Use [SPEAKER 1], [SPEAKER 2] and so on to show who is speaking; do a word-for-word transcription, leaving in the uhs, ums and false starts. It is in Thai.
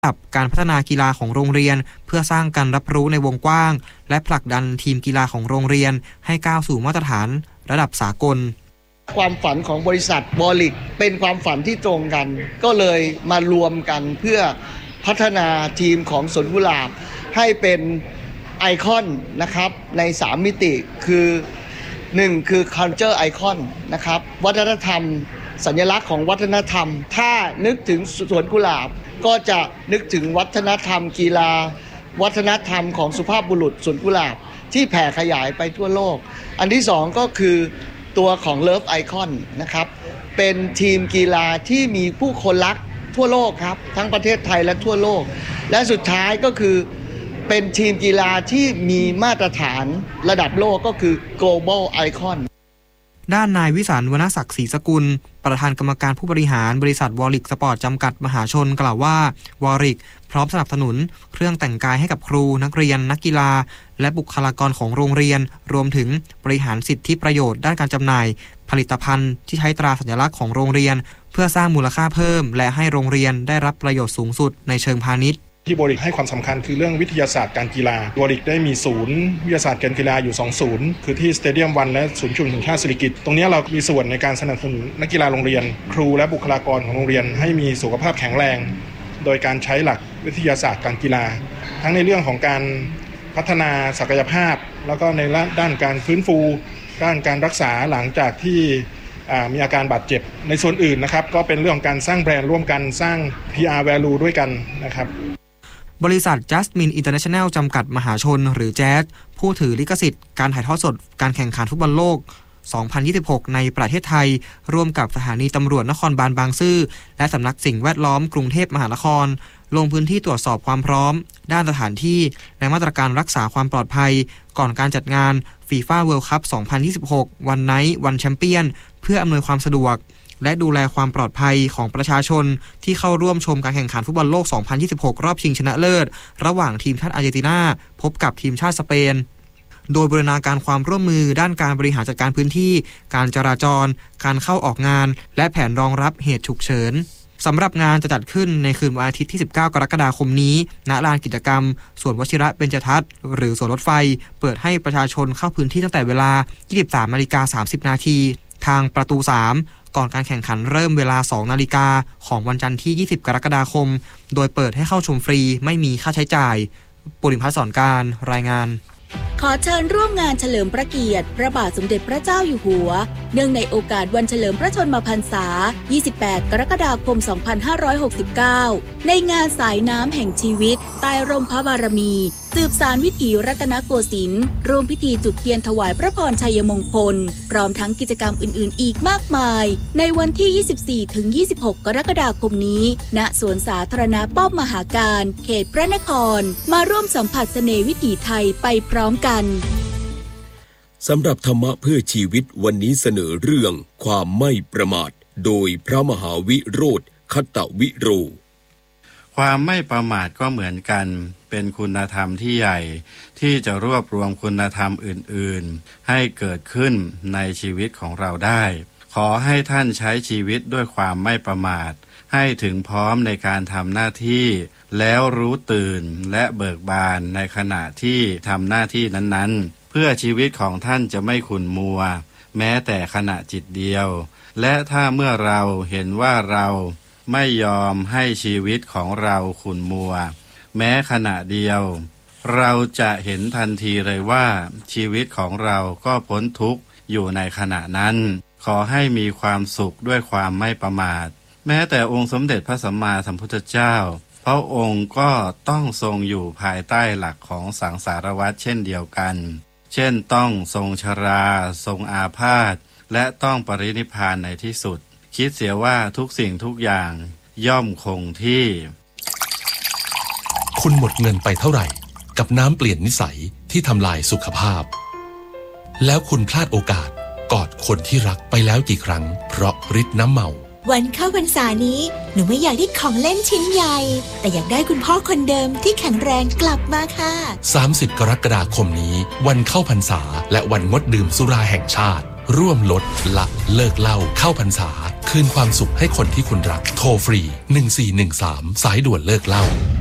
[SPEAKER 1] กับการพัฒนากีฬาของโรงเรียนเพื่อสร้างการรับรู้ในวงกว้างและผลักดันทีมกีฬาของโรงเรียนให้ก้าวสู่มาตรฐานระดับสากล
[SPEAKER 2] ความฝันของบริษัทวอลิกเป็นความฝันที่ตรงกันก็เลยมารวมกันเพื่อพัฒนาทีมของสวนกุหลาบให้เป็นไอคอนนะครับในสามมิติคือหนึ่งคือ culture icon นะครับวัฒนธรรมสัญลักษณ์ของวัฒนธรรมถ้านึกถึงสวนกุหลาบก็จะนึกถึงวัฒนธรรมกีฬาวัฒนธรรมของสุภาพบุรุษสวนกุหลาบที่แผ่ขยายไปทั่วโลกอันที่สองก็คือตัวของ Love Icon นะครับเป็นทีมกีฬาที่มีผู้คนรักทั่วโลกครับทั้งประเทศไทยและทั่วโลกและสุดท้ายก็คือเป็นทีมกีฬาที่มีมาตรฐานระดับโลกก็คือ Global Icon
[SPEAKER 1] ด้านนายวิสารวรรณศักดิ์ศรีสกุลประธานกรรมการผู้บริหารบริษัทวอลิกสปอร์ตจำกัดมหาชนกล่าวว่าวอลิกพร้อมสนับสนุนเครื่องแต่งกายให้กับครูนักเรียนนักกีฬาและบุคลากรของโรงเรียนรวมถึงบริหารสิทธิประโยชน์ด้านการจำหน่ายผลิตภัณฑ์ที่ใช้ตราสัญลักษณ์ของโรงเรียนเพื่อสร้างมูลค่าเพิ่มและให้โรงเรียนได้รับประโยชน์สูงสุดในเชิงพาณิชย์
[SPEAKER 3] ที่วอลิกให้ความสำคัญคือเรื่องวิทยาศาสตร์การกีฬาวอลิกได้มีศูนย์วิทยาศาสตร์การกีฬาอยู่สองศูนย์คือที่สเตเดียมวันและศูนย์ชุมชนชาติศิริกิติ์ตรงนี้เรามีส่วนในการสนับสนุนนักกีฬาโรงเรียนครูและบุคลากรของโรงเรียนให้มีสุขภาพแข็งแรงโดยการใช้หลักวิทยาศาสตร์การกีฬาทั้งในเรื่องของการพัฒนาศักยภาพแล้วก็ในด้านการฟื้นฟูด้านการรักษาหลังจากที่มีอาการบาดเจ็บในส่วนอื่นนะครับก็เป็นเรื่องของการสร้างแบรนด์ร่วมกันสร้าง พี อาร์ value ด้วยกันนะครับ
[SPEAKER 1] บริษัท Jasmine International จำกัดมหาชนหรือแจ๊สผู้ถือลิขสิทธิ์การถ่ายทอดสดการแข่งขันฟุตบอลโลกสองพันยี่สิบหกในประเทศไทยร่วมกับสถานีตำรวจนครบาลบางซื่อและสำนักสิ่งแวดล้อมกรุงเทพมหานครลงพื้นที่ตรวจสอบความพร้อมด้านสถานที่และมาตรการรักษาความปลอดภัยก่อนการจัดงาน FIFA World Cup สองพันยี่สิบหก One Night One Champion เพื่ออำนวยความสะดวกและดูแลความปลอดภัยของประชาชนที่เข้าร่วมชมการแข่งขันฟุตบอลโลก สองพันยี่สิบหก รอบชิงชนะเลิศระหว่างทีมชาติอาร์เจนตินาพบกับทีมชาติสเปนโดยบูรณาการความร่วมมือด้านการบริหารจัดการพื้นที่การจราจรการเข้าออกงานและแผนรองรับเหตุฉุกเฉินสำหรับงานจะจัดขึ้นในคืนวันอาทิตย์ที่สิบเก้ากรกฎาคมนี้ณลานกิจกรรมสวนวชิระเบญจทัศน์หรือสวนรถไฟเปิดให้ประชาชนเข้าพื้นที่ตั้งแต่เวลา ยี่สิบสามนาฬิกาสามสิบนาทีทางประตูสามก่อนการแข่งขันเริ่มเวลา สองนาฬิกาของวันจันทร์ที่ยี่สิบกรกฎาคมโดยเปิดให้เข้าชมฟรีไม่มีค่าใช้จ่ายปุริพัฒน์สอนการรายงาน
[SPEAKER 4] ขอเชิญร่วมงานเฉลิมพระเกียรติพระบาทสมเด็จพระเจ้าอยู่หัวเนื่องในโอกาสวันเฉลิมพระชนมพรรษายี่สิบแปดกรกฎาคมสองพันห้าร้อยหกสิบเก้าในงานสายน้ำแห่งชีวิตใต้ร่มพระบารมีสืบสานวิถีรัตนโกสินทร์ร่วมพิธีจุดเทียนถวายพระพรชัยมงคลพร้อมทั้งกิจกรรมอื่นๆอีกมากมายในวันที่ ยี่สิบสี่ถึงยี่สิบหก กรกฎาคมนี้ณสวนสาธารณะป้อมมหาการเขตพระนครมาร่วมสัมผัสเสน่ห์วิถีไทยไปพร้อมกัน
[SPEAKER 5] สำหรับธรรมะเพื่อชีวิตวันนี้เสนอเรื่องความไม่ประมาทโดยพระมหาวิโรจน์คัตตวิโร
[SPEAKER 6] ความไม่ประมาทก็เหมือนกันเป็นคุณธรรมที่ใหญ่ที่จะรวบรวมคุณธรรมอื่นๆให้เกิดขึ้นในชีวิตของเราได้ขอให้ท่านใช้ชีวิตด้วยความไม่ประมาทให้ถึงพร้อมในการทำหน้าที่แล้วรู้ตื่นและเบิกบานในขณะที่ทำหน้าที่นั้นๆเพื่อชีวิตของท่านจะไม่ขุ่นมัวแม้แต่ขณะจิตเดียวและถ้าเมื่อเราเห็นว่าเราไม่ยอมให้ชีวิตของเราขุ่นมัวแม้ขณะเดียวเราจะเห็นทันทีเลยว่าชีวิตของเราก็พ้นทุกข์อยู่ในขณะนั้นขอให้มีความสุขด้วยความไม่ประมาทแม้แต่องค์สมเด็จพระสัมมาสัมพุทธเจ้าพระองค์ก็ต้องทรงอยู่ภายใต้หลักของสังสารวัฏเช่นเดียวกันเช่นต้องทรงชราทรงอาพาธและต้องปรินิพพานในที่สุดคิดเสียว่าทุกสิ่งทุกอย่างย่อมคงที่
[SPEAKER 7] คุณหมดเงินไปเท่าไหร่กับน้ำเปลี่ยนนิสัยที่ทำลายสุขภาพแล้วคุณพลาดโอกาสกอดคนที่รักไปแล้วกี่ครั้งเพราะฤทธิ์น้ำเมา
[SPEAKER 8] วันเข้าพรรษานี้หนูไม่อยากได้ของเล่นชิ้นใหญ่แต่อยากได้คุณพ่อคนเดิมที่แข็งแรงกลับมาค่ะ
[SPEAKER 7] สามสิบกรกฎาคมนี้วันเข้าพรรษาและวันงดดื่มสุราแห่งชาติร่วมลดละเลิกเหล้าเข้าพรรษาคืนความสุขให้คนที่คุณรักโทรฟรีหนึ่งสี่หนึ่งสามสายด่วนเลิกเหล้า